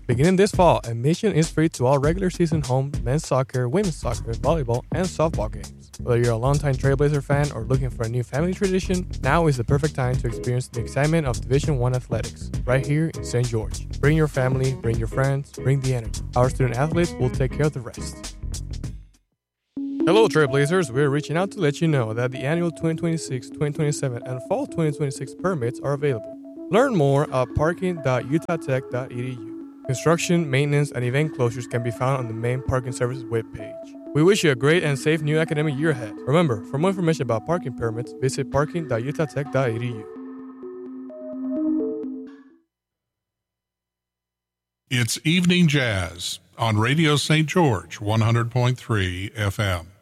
Beginning this fall, admission is free to all regular season home men's soccer, women's soccer, volleyball, and softball games. Whether you're a longtime Trailblazer fan or looking for a new family tradition, now is the perfect time to experience the excitement of Division I athletics, right here in St. George. Bring your family, bring your friends, bring the energy. Our student athletes will take care of the rest. Hello, Trailblazers. We're reaching out to let you know that the annual 2026, 2027, and fall 2026 permits are available. Learn more at parking.utah.tech.edu. Construction, maintenance, and event closures can be found on the main parking services webpage. We wish you a great and safe new academic year ahead. Remember, for more information about parking permits, visit parking.utah.tech.edu. It's Evening Jazz on Radio St. George 100.3 FM.